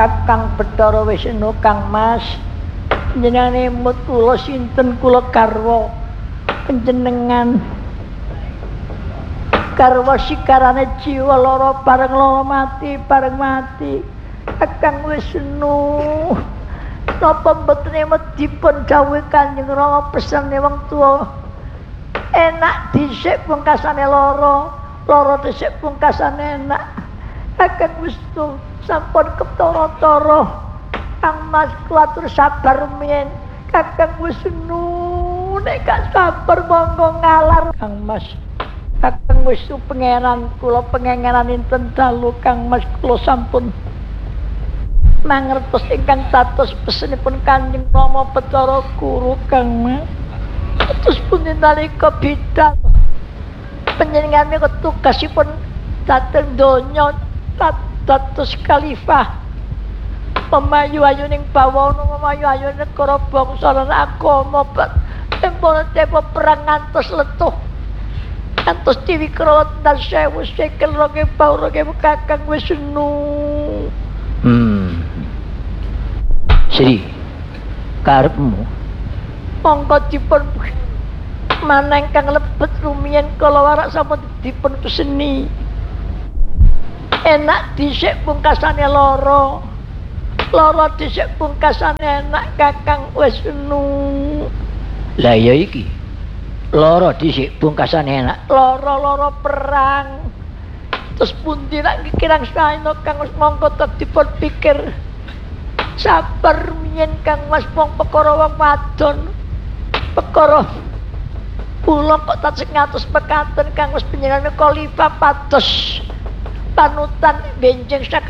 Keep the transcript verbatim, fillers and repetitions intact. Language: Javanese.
Kakang Bathara Wisnu Kang Mas panjenengane mut kula sinten kula garwa panjenengan garwa sikarane jiwa lara bareng lara mati bareng mati Kakang Wisnu napa mboten dipun dawuh Kanjeng Rama pesane wong tuwa enak dhisik pungkasane lara lara dhisik pungkasane enak Kakang Wisnu sampun ketara-tara Kang Mas kuwatur sabar rumiyin Kakang Wisnu nek gak sabar monggo ngalar Kang Mas Kakang Wisnu pangeran kula pengengeran inten dalu Kang Mas kula sampun mangertos ingkang dados pesenipun Kanjeng Rama Bathara Guru Kang Mas terus pundi nalika bidal panjenengan menika tugasipun dhateng donya dados khalifah pemayu-ayu ning bawana pemayu-ayu negara bangsa lan agama tempo-tempo perang ngantos letuh ngantos diwikrawa dan sewu sekel roge bau roge Kakang Wisnu hmm Sri karepmu monggo dipun maneng kang lebet rumiyin kala warak sampun dipun peseni enak dhisik pungkasane lara lara dhisik pungkasane enak Kakang Wisnu lah ya iki lara dhisik pungkasane enak lara-lara perang terus pundi nek kirang saena Kang Mas monggo dipun pikir sabar rumiyin Kang Mas wong perkara wong wadon perkara kula kok tansih ngatos mekaten Kang Mas panjenengan khalifah pados panutan benjing sak